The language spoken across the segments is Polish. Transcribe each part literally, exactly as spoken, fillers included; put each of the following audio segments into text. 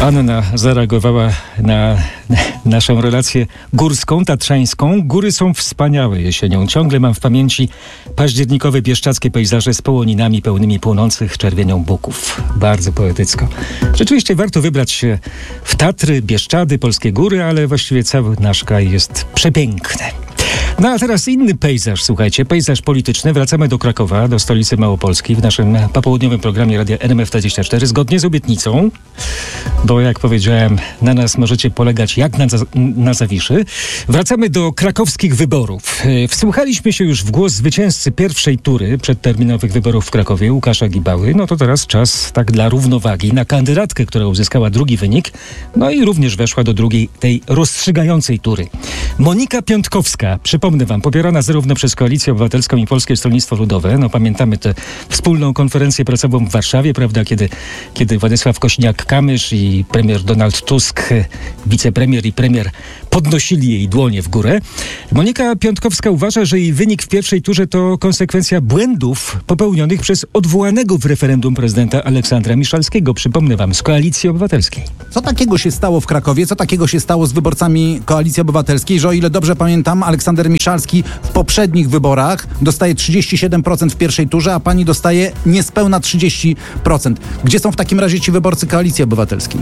Anna zareagowała na naszą relację górską, tatrzańską. Góry są wspaniałe jesienią. Ciągle mam w pamięci październikowe bieszczackie pejzaże z połoninami pełnymi płonących czerwienią buków. Bardzo poetycko. Rzeczywiście warto wybrać się w Tatry, Bieszczady, polskie góry, ale właściwie cały nasz kraj jest przepiękny. No a teraz inny pejzaż, słuchajcie, pejzaż polityczny. Wracamy do Krakowa, do stolicy Małopolski w naszym popołudniowym programie Radia N M F dwadzieścia cztery, zgodnie z obietnicą, bo jak powiedziałem, na nas możecie polegać jak na, na Zawiszy. Wracamy do krakowskich wyborów. Wsłuchaliśmy się już w głos zwycięzcy pierwszej tury przedterminowych wyborów w Krakowie, Łukasza Gibały. No to teraz czas tak dla równowagi na kandydatkę, która uzyskała drugi wynik, no i również weszła do drugiej, tej rozstrzygającej tury. Monika Piątkowska, przypomnę wam, popierana zarówno przez Koalicję Obywatelską i Polskie Stronnictwo Ludowe. No pamiętamy tę wspólną konferencję prasową w Warszawie, prawda, kiedy, kiedy Władysław Kosiniak-Kamysz i premier Donald Tusk, wicepremier i premier podnosili jej dłonie w górę. Monika Piątkowska uważa, że jej wynik w pierwszej turze to konsekwencja błędów popełnionych przez odwołanego w referendum prezydenta Aleksandra Miszalskiego. Przypomnę wam, z Koalicji Obywatelskiej. Co takiego się stało w Krakowie? Co takiego się stało z wyborcami Koalicji Obywatelskiej, że o ile dobrze pamiętam, Aleksander Miszalski w poprzednich wyborach dostaje trzydzieści siedem procent w pierwszej turze, a pani dostaje niespełna trzydzieści procent. Gdzie są w takim razie ci wyborcy Koalicji Obywatelskiej?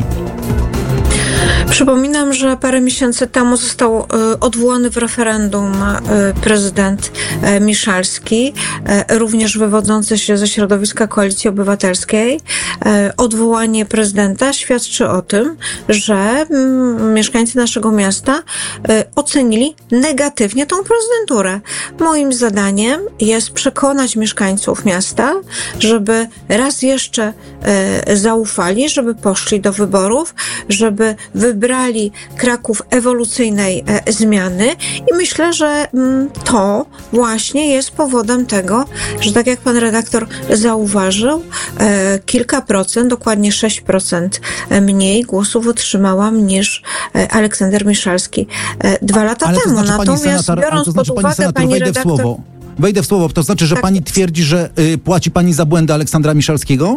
Przypominam, że parę miesięcy temu został y, odwołany w referendum y, prezydent y, Miszalski, y, również wywodzący się ze środowiska Koalicji Obywatelskiej. Y, odwołanie prezydenta świadczy o tym, że y, mieszkańcy naszego miasta y, ocenili negatywnie tą prezydenturę. Moim zadaniem jest przekonać mieszkańców miasta, żeby raz jeszcze y, zaufali, żeby poszli do wyborów, żeby wybrali Kraków ewolucyjnej e, zmiany i myślę, że m, to właśnie jest powodem tego, że tak jak pan redaktor zauważył, e, kilka procent, dokładnie sześć procent mniej głosów otrzymałam niż e, Aleksander Miszalski e, dwa lata ale temu. To znaczy, Natomiast senator, biorąc to znaczy, pod uwagę, pani, pani wejdę redaktor... W słowo. Wejdę w słowo, to znaczy, że tak pani jest. twierdzi, że y, płaci pani za błędy Aleksandra Miszalskiego?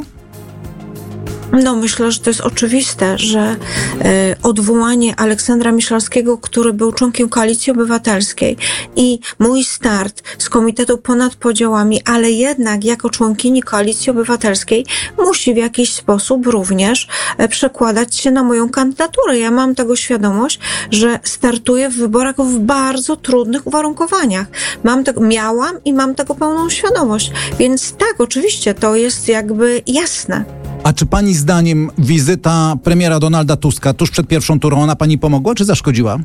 No, myślę, że to jest oczywiste, że y, odwołanie Aleksandra Miszalskiego, który był członkiem Koalicji Obywatelskiej i mój start z Komitetu Ponad Podziałami, ale jednak jako członkini Koalicji Obywatelskiej musi w jakiś sposób również y, przekładać się na moją kandydaturę. Ja mam tego świadomość, że startuję w wyborach w bardzo trudnych uwarunkowaniach. Mam tego, miałam i mam tego pełną świadomość. Więc tak, oczywiście, to jest jakby jasne. A czy pani zdaniem wizyta premiera Donalda Tuska tuż przed pierwszą turą, ona pani pomogła czy zaszkodziła?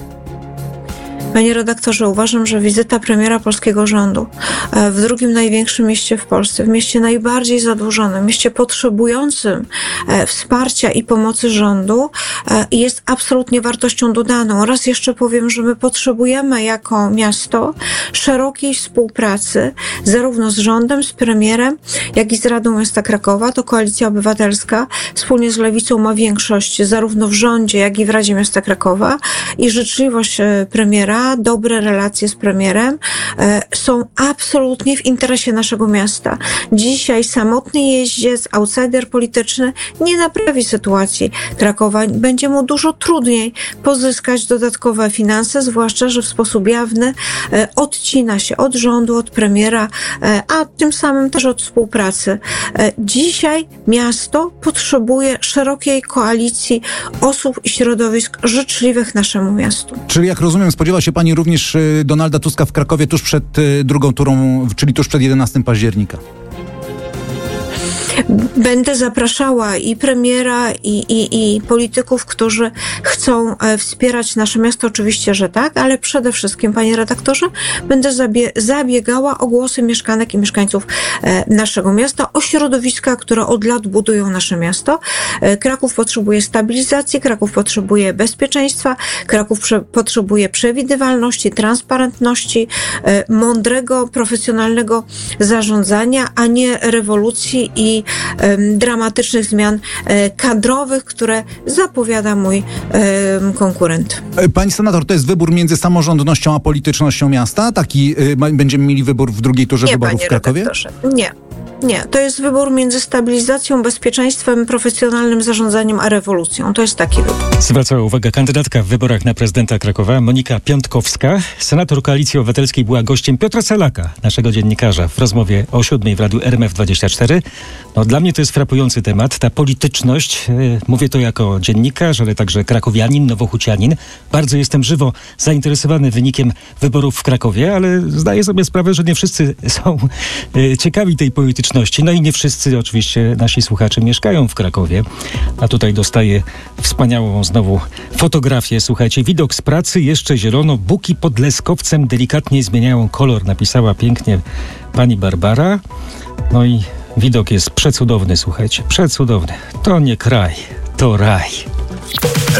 Panie redaktorze, uważam, że wizyta premiera polskiego rządu w drugim największym mieście w Polsce, w mieście najbardziej zadłużonym, mieście potrzebującym wsparcia i pomocy rządu jest absolutnie wartością dodaną. Raz jeszcze powiem, że my potrzebujemy jako miasto szerokiej współpracy zarówno z rządem, z premierem, jak i z Radą Miasta Krakowa. To Koalicja Obywatelska wspólnie z Lewicą ma większość zarówno w rządzie, jak i w Radzie Miasta Krakowa i życzliwość premiera, dobre relacje z premierem e, są absolutnie w interesie naszego miasta. Dzisiaj samotny jeździec, outsider polityczny nie naprawi sytuacji Krakowa. Będzie mu dużo trudniej pozyskać dodatkowe finanse, zwłaszcza, że w sposób jawny e, odcina się od rządu, od premiera, e, a tym samym też od współpracy. E, dzisiaj miasto potrzebuje szerokiej koalicji osób i środowisk życzliwych naszemu miastu. Czyli jak rozumiem, spodziewa się pani również Donalda Tuska w Krakowie tuż przed drugą turą, czyli tuż przed jedenastego października. Będę zapraszała i premiera, i, i, i polityków, którzy chcą wspierać nasze miasto, oczywiście, że tak, ale przede wszystkim, panie redaktorze, będę zabie- zabiegała o głosy mieszkanek i mieszkańców e, naszego miasta, o środowiska, które od lat budują nasze miasto. E, Kraków potrzebuje stabilizacji, Kraków potrzebuje bezpieczeństwa, Kraków prze- potrzebuje przewidywalności, transparentności, e, mądrego, profesjonalnego zarządzania, a nie rewolucji i dramatycznych zmian kadrowych, które zapowiada mój konkurent. Pani senator, to jest wybór między samorządnością a politycznością miasta? Taki y, będziemy mieli wybór w drugiej turze Nie, wyborów w Krakowie? Redaktorze. Nie. Nie, to jest wybór między stabilizacją, bezpieczeństwem, profesjonalnym zarządzaniem, a rewolucją. To jest taki wybór. Zwracała uwagę kandydatka w wyborach na prezydenta Krakowa, Monika Piątkowska. Senator Koalicji Obywatelskiej była gościem Piotra Salaka, naszego dziennikarza, w rozmowie o siódmej w radiu R M F dwadzieścia cztery. No, dla mnie to jest frapujący temat, ta polityczność. Yy, mówię to jako dziennikarz, ale także krakowianin, nowochucianin. Bardzo jestem żywo zainteresowany wynikiem wyborów w Krakowie, ale zdaję sobie sprawę, że nie wszyscy są yy, ciekawi tej polityczności. No i nie wszyscy oczywiście nasi słuchacze mieszkają w Krakowie. A tutaj dostaję wspaniałą znowu fotografię. Słuchajcie, widok z pracy, jeszcze zielono, buki pod Leskowcem delikatnie zmieniają kolor, napisała pięknie pani Barbara. No i widok jest przecudowny, słuchajcie, przecudowny. To nie kraj, to raj.